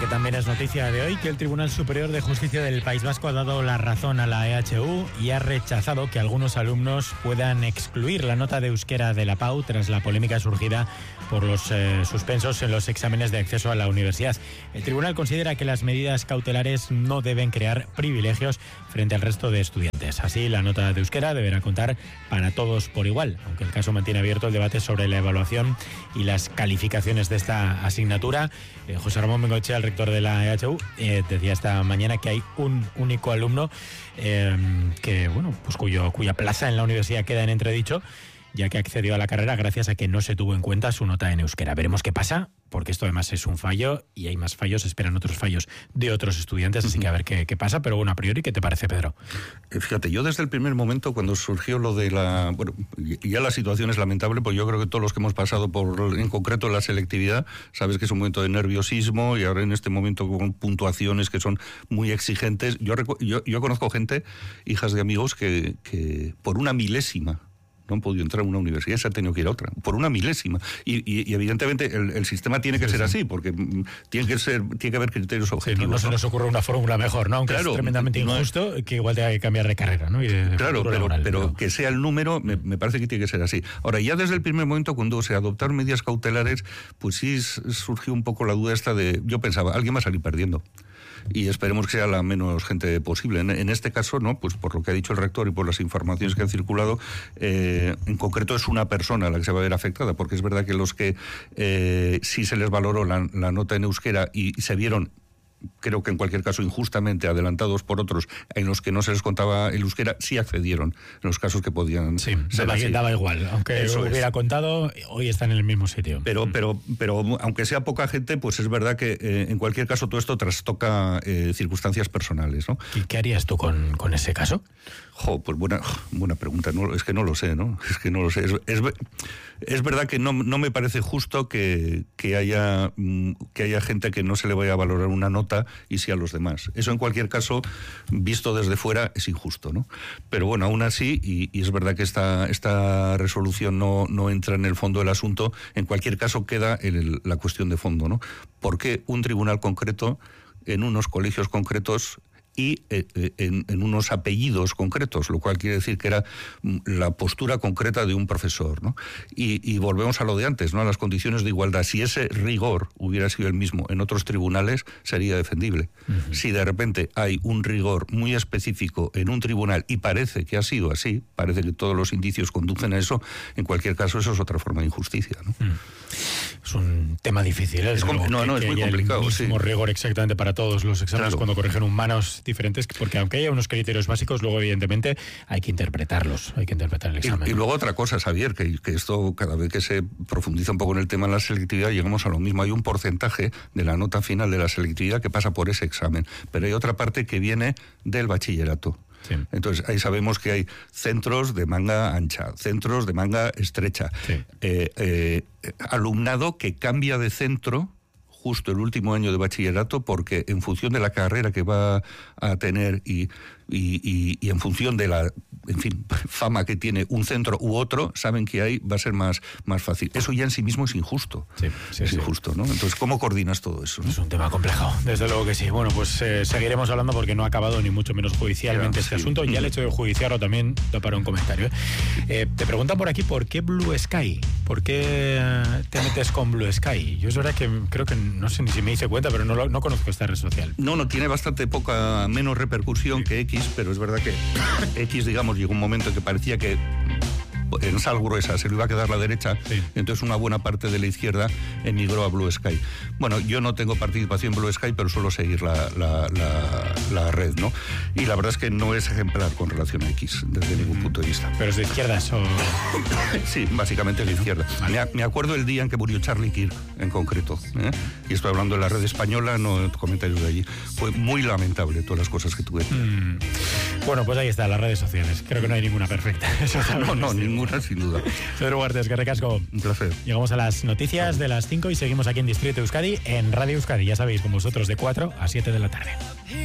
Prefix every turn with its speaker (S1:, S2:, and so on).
S1: que también es noticia de hoy, que el Tribunal Superior de Justicia del País Vasco ha dado la razón a la EHU y ha rechazado que algunos alumnos puedan excluir la nota de euskera de la PAU tras la polémica surgida por los suspensos en los exámenes de acceso a la universidad. El tribunal considera que las medidas cautelares no deben crear privilegios frente al resto de estudiantes. Así, la nota de euskera deberá contar para todos por igual, aunque el caso mantiene abierto el debate sobre la evaluación y las calificaciones de esta asignatura. José Ramón Bengoechea, el rector de la EHU, decía esta mañana que hay un único alumno que, bueno, pues cuya plaza en la universidad queda en entredicho, ya que accedió a la carrera gracias a que no se tuvo en cuenta su nota en euskera. Veremos qué pasa, porque esto además es un fallo y hay más fallos, esperan otros fallos de otros estudiantes, así que a ver qué pasa, pero bueno, a priori, ¿qué te parece, Pedro?
S2: Fíjate, yo desde el primer momento, cuando surgió lo de la... Bueno, ya la situación es lamentable, pues yo creo que todos los que hemos pasado por, en concreto, la selectividad, sabes que es un momento de nerviosismo y ahora en este momento con puntuaciones que son muy exigentes. Yo conozco gente, hijas de amigos, que por una milésima no han podido entrar a una universidad, se ha tenido que ir a otra, por una milésima. Y evidentemente el sistema tiene que ser así, porque tiene que haber criterios objetivos.
S1: Sí, no se nos ocurre una fórmula mejor, ¿no? Aunque claro, es tremendamente injusto, que igual tenga que cambiar de carrera, ¿no? Y
S2: claro, pero que sea el número, me parece que tiene que ser así. Ahora, ya desde el primer momento, cuando se adoptaron medidas cautelares, pues sí surgió un poco la duda esta de, yo pensaba, alguien va a salir perdiendo. Y esperemos que sea la menos gente posible. En este caso, no, pues por lo que ha dicho el rector y por las informaciones que han circulado, en concreto es una persona la que se va a ver afectada, porque es verdad que los que sí se les valoró la nota en euskera y se vieron, creo que en cualquier caso injustamente adelantados por otros en los que no se les contaba el euskera, sí accedieron en los casos que podían ser así.
S1: Daba igual, aunque eso hubiera contado, hoy están en el mismo sitio.
S2: Pero aunque sea poca gente, pues es verdad que en cualquier caso todo esto trastoca circunstancias personales, ¿no?
S1: ¿Y qué harías tú con ese caso?
S2: Pues buena pregunta. No, es que no lo sé, ¿no? Es que no lo sé. Es verdad que no me parece justo que haya gente que no se le vaya a valorar una nota y sí a los demás. Eso en cualquier caso, visto desde fuera, es injusto, ¿no? Pero bueno, aún así, y es verdad que esta resolución no entra en el fondo del asunto, en cualquier caso queda la cuestión de fondo, ¿no? ¿Por qué un tribunal concreto en unos colegios concretos y en unos apellidos concretos, lo cual quiere decir que era la postura concreta de un profesor, ¿no? Y volvemos a lo de antes, ¿no? A las condiciones de igualdad. Si ese rigor hubiera sido el mismo en otros tribunales, sería defendible. Uh-huh. Si de repente hay un rigor muy específico en un tribunal y parece que ha sido así, parece que todos los indicios conducen a eso, en cualquier caso eso es otra forma de injusticia, ¿no?
S1: Uh-huh. Es un tema difícil, ¿eh?
S2: Es muy complicado.
S1: El mismo rigor exactamente para todos los exámenes, claro, cuando corrigen humanos diferentes, porque aunque haya unos criterios básicos, luego evidentemente hay que interpretarlos, hay que interpretar el examen.
S2: Y luego otra cosa, Xavier, que esto cada vez que se profundiza un poco en el tema de la selectividad llegamos a lo mismo. Hay un porcentaje de la nota final de la selectividad que pasa por ese examen, pero hay otra parte que viene del bachillerato. Sí. Entonces ahí sabemos que hay centros de manga ancha, centros de manga estrecha, sí. Alumnado que cambia de centro justo el último año de bachillerato porque en función de la carrera que va a tener y en función de la, en fin, fama que tiene un centro u otro, saben que ahí va a ser más fácil. Eso ya en sí mismo es injusto. Es injusto, ¿no? Entonces, ¿cómo coordinas todo eso, no?
S1: Es un tema complejo, desde luego que sí. Bueno, pues seguiremos hablando porque no ha acabado ni mucho menos judicialmente este asunto. Ya el hecho de judiciarlo también da para un comentario. Te preguntan por aquí, ¿por qué Blue Sky? ¿Por qué te metes con Blue Sky? Yo es verdad que creo que, no sé ni si me hice cuenta, pero no conozco esta red social.
S2: No, tiene bastante menos repercusión que X, pero es verdad que X, digamos, llegó un momento en que parecía que en sal gruesa se le iba a quedar la derecha, sí. Entonces una buena parte de la izquierda emigró a Blue Sky. Bueno, yo no tengo participación en Blue Sky, pero suelo seguir la red, ¿no? Y la verdad es que no es ejemplar con relación a X, desde ningún punto de vista.
S1: ¿Pero es de izquierdas o...?
S2: Sí, básicamente de izquierda. Vale. Me acuerdo el día en que murió Charlie Kirk, en concreto, ¿eh? Y estoy hablando de la red española, no comentarios de allí. Fue muy lamentable todas las cosas que tuve.
S1: Bueno, pues ahí está, las redes sociales. Creo que no hay ninguna perfecta. Eso
S2: no, ninguna, sin duda.
S1: Pedro Huertes, que recasco.
S2: Un placer.
S1: Llegamos a las noticias de las 5 y seguimos aquí en Distrito Euskadi, en Radio Euskadi. Ya sabéis, con vosotros de 4 a 7 de la tarde.